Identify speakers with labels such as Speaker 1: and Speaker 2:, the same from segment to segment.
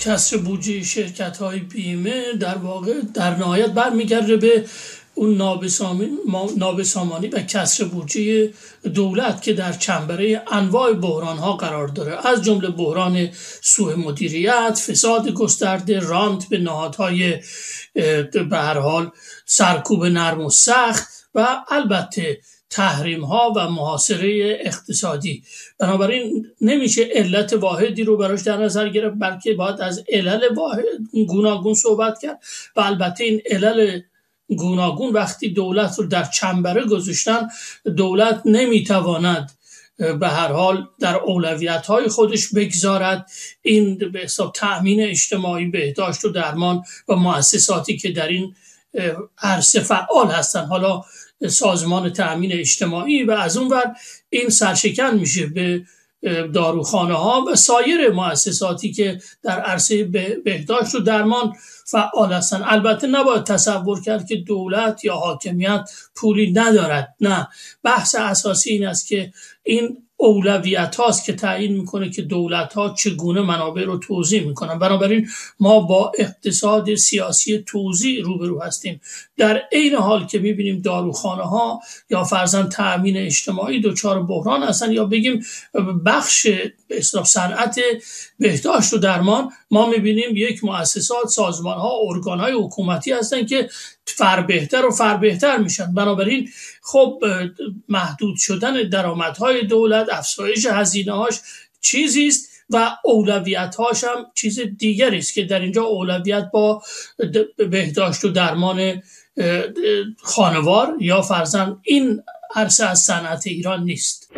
Speaker 1: کسر بودجه شرکت‌های بیمه در واقع در نهایت برمیگرده به اون نابسامانی و کسر بودجه دولت که در چنبره انواع بحران‌ها قرار داره، از جمله بحران سوء مدیریت، فساد گسترده، رانت به نهادهای به هر حال سرکوب نرم و سخت و البته تحریم ها و محاصره اقتصادی. بنابراین نمیشه علت واحدی رو براش در نظر گرفت، بلکه باید از علل واحد گوناگون صحبت کرد و البته این علل گوناگون وقتی دولت رو در چنبره گذاشتن، دولت نمیتواند به هر حال در اولویت‌های خودش بگذارد این به حساب تأمین اجتماعی، بهداشت و درمان و مؤسساتی که در این عرصه فعال هستن، حالا سازمان تأمین اجتماعی، و از اون ور این سرشکن میشه به داروخانه ها و سایر مؤسساتی که در عرصه بهداشت و درمان فعال هستن. البته نباید تصور کرد که دولت یا حاکمیت پولی ندارد، نه، بحث اساسی این است که این اولویت هاست که تعیین میکنه که دولت ها چگونه منابع رو توزیع میکنن. بنابراین ما با اقتصاد سیاسی توزیع روبرو هستیم، در عین حال که میبینیم داروخانه ها یا فرضاً تأمین اجتماعی دچار بحران هستن، یا بگیم بخش صنعت بهداشت و درمان، ما میبینیم یک مؤسسات، سازمان ها، ارگان های حکومتی هستن که فربهتر میشن. بنابراین خب محدود شدن درآمدهای دولت، افزایش هزینه‌هاش چیزی است و اولویت‌هاش هم چیز دیگری است که در اینجا اولویت با بهداشت و درمان خانوار یا فرضاً این عرصه از صنعت ایران نیست.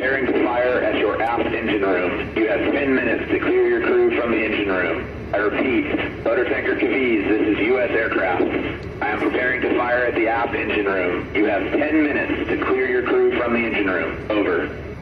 Speaker 2: I repeat, motor tanker Caviezel, this is U.S. aircraft. I am preparing to fire at the aft engine room. You have 10 minutes to clear your crew from the engine room. Over.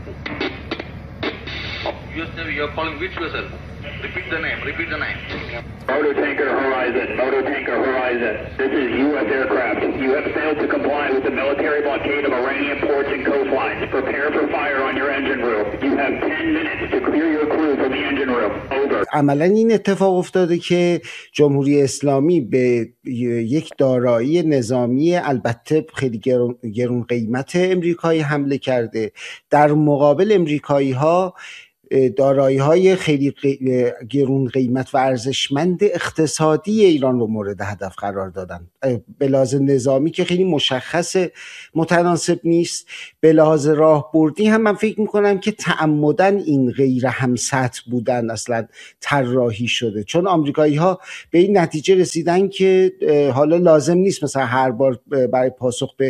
Speaker 3: U.S. Navy, you're calling which vessel? Repeat the name.
Speaker 2: Motor tanker Horizon. This is U.S. aircraft. You have failed to comply with the military blockade of Iranian ports and coastlines. Prepare for fire on your engine room. You have 10 minutes to clear your crew from the engine room. Over.
Speaker 4: عملاً این اتفاق افتاده که جمهوری اسلامی به یک دارایی نظامی البته خیلی گرون قیمت امریکایی حمله کرده. در مقابل امریکایی ها دارایی های خیلی گرون قیمت و ارزشمند اقتصادی ایران رو مورد هدف قرار دادن. به لحاظ نظامی که خیلی مشخص متناسب نیست، به لحاظ راهبردی هم من فکر میکنم که تعمدن این غیر همسطح بودن اصلا طراحی شده، چون آمریکایی ها به این نتیجه رسیدن که حالا لازم نیست مثلا هر بار برای پاسخ به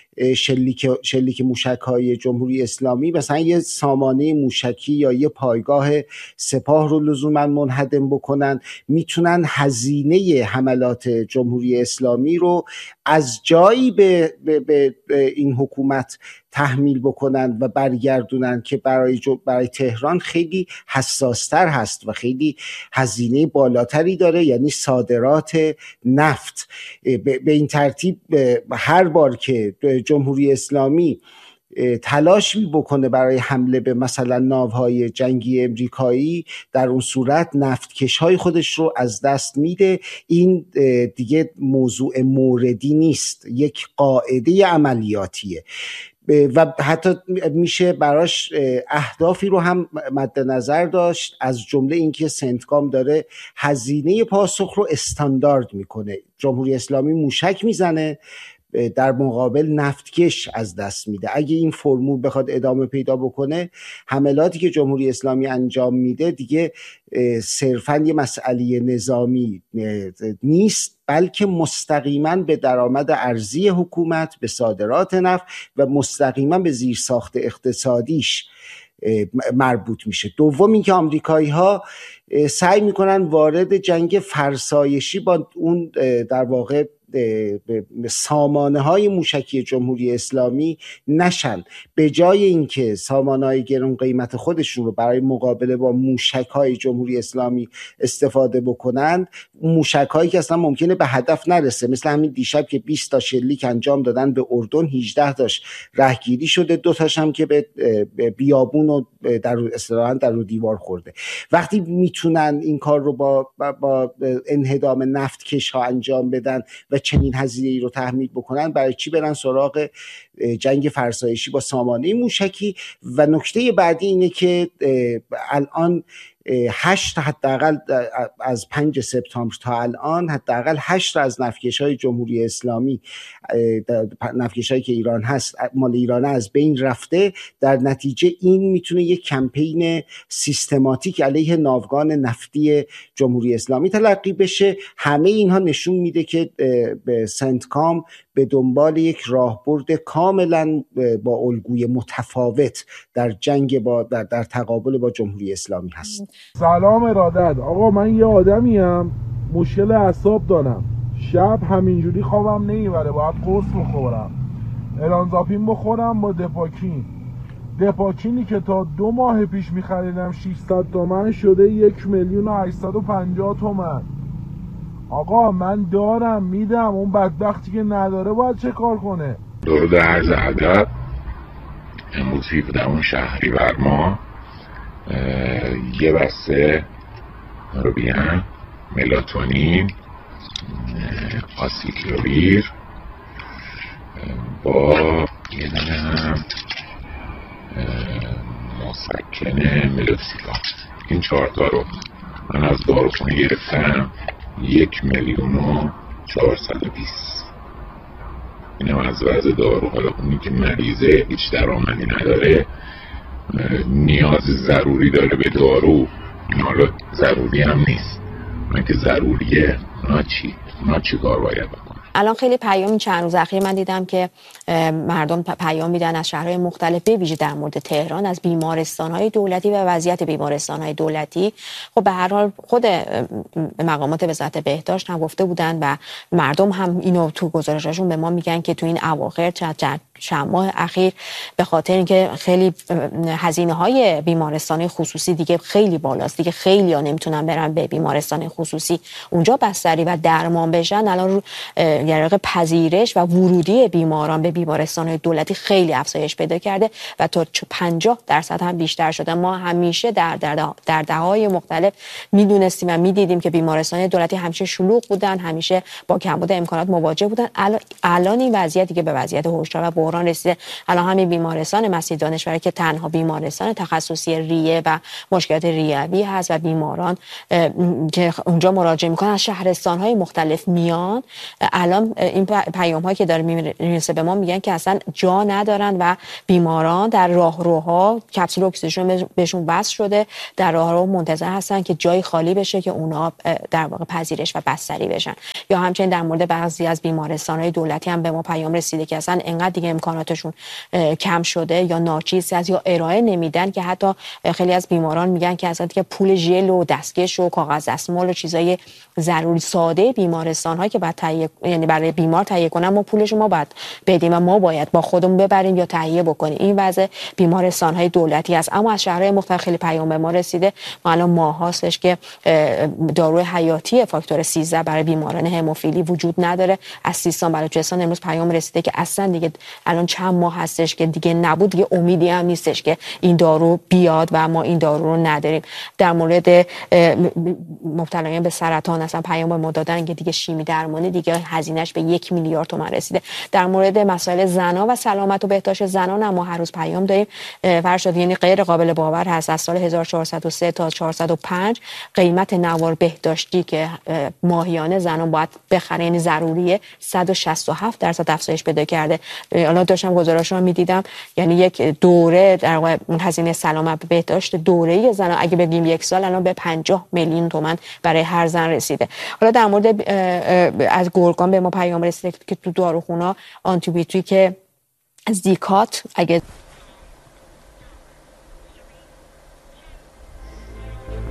Speaker 4: شلیک موشک‌های جمهوری اسلامی مثلا یه سامانه موشکی یا یه پایگاه سپاه رو لزوما منهدم بکنن. میتونن هزینه حملات جمهوری اسلامی رو از جایی به این حکومت تحمیل بکنن و برگردونن که برای تهران خیلی حساستر هست و خیلی هزینه بالاتری داره، یعنی صادرات نفت. به این ترتیب هر بار که جمهوری اسلامی تلاش بکنه برای حمله به مثلا ناوهای جنگی امریکایی، در اون صورت نفتکش‌های خودش رو از دست میده. این دیگه موضوع موردی نیست، یک قاعده عملیاتیه و حتی میشه براش اهدافی رو هم مد نظر داشت، از جمله اینکه سنتکام داره هزینه پاسخ رو استاندارد میکنه. جمهوری اسلامی موشک میزنه، در مقابل نفتکش از دست میده. اگه این فرمول بخواد ادامه پیدا بکنه، حملاتی که جمهوری اسلامی انجام میده دیگه صرفاً یه مسئله نظامی نیست، بلکه مستقیما به درآمد ارزی حکومت، به صادرات نفت و مستقیما به زیرساخت اقتصادیش مربوط میشه. دوم اینکه آمریکایی ها سعی میکنن وارد جنگ فرسایشی با اون در واقع سامانه های موشکی جمهوری اسلامی نشن. به جای اینکه سامانه های گران قیمت خودشون رو برای مقابله با موشک های جمهوری اسلامی استفاده بکنند، موشک هایی که اصلا ممکنه به هدف نرسه، مثل همین دیشب که 20 تا شلیک انجام دادن به اردن، 18 تاش رهگیری شده، 2 تاش هم که به بیابون و در اصطلاحاً در رو دیوار خورده. وقتی میتونن این کار رو با انهدام نفتکش ها انجام بدن و چنین هزینه‌ای رو تحمیل بکنن، برای چی برن سراغ جنگ فرسایشی با سامانه موشکی؟ و نکته بعدی اینه که الان 8 حداقل از 5 سپتامبر تا الان حداقل 8 از نفتکش‌های جمهوری اسلامی، نفتکش‌هایی که ایران هست مال ایران از بین رفته. در نتیجه این میتونه یک کمپین سیستماتیک علیه ناوگان نفتی جمهوری اسلامی تلقی بشه. همه اینها نشون میده که سنتکام به دنبال یک راهبرد کاملا با الگوی متفاوت در جنگ در تقابل با جمهوری اسلامی هست.
Speaker 5: سلام ارادت. آقا من یه آدمیم مشکل اعصاب دارم، شب همینجوری خوابم نمیبره، باید قرص بخورم، الانزاپین بخورم با دپاکینی که تا 2 ماه پیش میخریدم 600 تومن شده 1,850,000 تومن. آقا من دارم میدم، اون بدبختی که نداره باید چه کار کنه؟
Speaker 6: درود عرض ادب. امروز 17 شهریور ما یه بسته روبیان، ملاتونین، آسیکلویر با یه دونه مسکن ملوکسیلان، این 4 تا رو من از داروخونه گرفتم 1,420,000. اینم از وضع دارو. حالا اونی که مریضه هیچ درآمدی نداره، نیاز ضروری داره به دارو، حالا ضروری هم نیست، من که ضروریه، اونا چی کار باید بکنه؟
Speaker 7: الان خیلی پیام چند روز اخیر من دیدم که مردم پیام میدن از شهرهای مختلف، به ویژه در مورد تهران، از بیمارستان‌های دولتی و وضعیت بیمارستان‌های دولتی. خب به هر حال خود مقامات وزارت بهداشت هم گفته بودن و مردم هم اینو تو گزارشاشون به ما میگن که تو این اواخر چند ماه اخیر به خاطر اینکه خیلی هزینه‌های بیمارستان خصوصی دیگه خیلی بالاست، دیگه خیلی‌ها نمیتونن برن به بیمارستان خصوصی اونجا بستری و درمان بشن. الان یعنی پذیرش و ورودی بیماران به بیمارستان‌های دولتی خیلی افزایش پیدا کرده و تا 50% هم بیشتر شده. ما همیشه در دهه‌های مختلف میدونستیم و میدیدیم که بیمارستان‌های دولتی همیشه شلوغ بودن، همیشه با کمبود امکانات مواجه بودن. الان این وضعیتی که به وضعیت هشدار و بحران رسیده، الان همین بیمارستان مسیح دانشوری که تنها بیمارستان تخصصی ریه و مشکلات ریوی هست و بیماران که اونجا مراجعه میکنن از شهرستان‌های مختلف میان، الان این پیام‌هایی که داره میرسه به ما میگن که اصلا جا ندارن و بیماران در راهروها کپسول اکسیژن بهشون وصل شده، در راهرو منتظر هستن که جای خالی بشه که اونا در واقع پذیرش و بستری بشن. یا همچنین در مورد بعضی از بیمارستان‌های دولتی هم به ما پیام رسیده که اصلا انقدر دیگه امکاناتشون کم شده یا ناچیز هست یا ارائه نمیدن که حتی خیلی از بیماران میگن که اصلا دیگه پول ژل و دستکش و کاغذ دستمال و چیزای ضروری ساده بیمارستان‌ها که بعد یعنی برای بیمار تهیه کنن ما پولش ما باید بدیم و ما باید با خودمون ببریم یا تهیه بکنیم. این وضع بیمارستان‌های دولتی است. اما از شهرهای مختلف خیلی پیام به ما رسیده. ما الان ماه هاستش که داروی حیاتی فاکتور 13 برای بیماران هموفیلی وجود نداره. از سیستان بلوچستان امروز پیام رسیده که اصلا دیگه الان چند ماه هستش که دیگه نبود، دیگه امیدی هم نیستش که این دارو بیاد و ما این دارو رو نداریم. در مورد مبتلایان به سرطان اصلا پیام به ما دادن که دیگه شیمی درمانی دیگه هزینه‌اش به 1 میلیارد تومان رسیده. در مورد مسائل زنا و سلامت و بهداشت زنان هم ما هر روز پیام داریم. فرشاد یعنی غیر قابل باور هست از سال 1403 تا 405 قیمت نوار بهداشتی که ماهیانه زنان باید بخرن، یعنی ضروریه، 167% افزایش پیدا کرده. الان داشتم گزارش رو می‌دیدم، یعنی یک دوره در واقع اون هزینه سلامت بهداشت دوره زنان اگه بگیم 1 سال الان به 50 میلیون تومان برای هر زن رسیده. حالا در مورد از گرگان به ما پیام رسیده که تو داروخونه آنتی بیوتیک زیکات اگه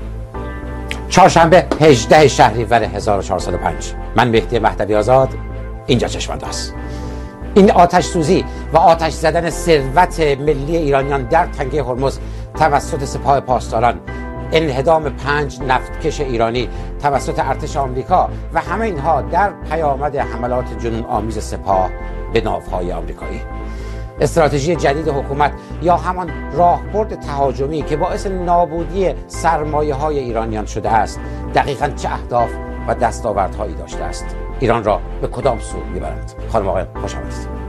Speaker 8: چهارشنبه 18 شهریور 1405 من مهدی مهدوی آزاد اینجا چشم‌انداز. این آتش سوزی و آتش زدن ثروت ملی ایرانیان در تنگه هرمز توسط سپاه پاسداران، انهدام 5 نفتکش ایرانی توسط ارتش آمریکا و همه اینها در پیامد حملات جنون آمیز سپاه به ناوهای آمریکایی. استراتژی جدید حکومت یا همان راهبرد تهاجمی که باعث نابودی سرمایه‌های ایرانیان شده است، دقیقاً چه اهداف و دستاوردهایی داشته است؟ ایران را به کدام سو می‌برند؟ خانم آقایان خوش آمدید.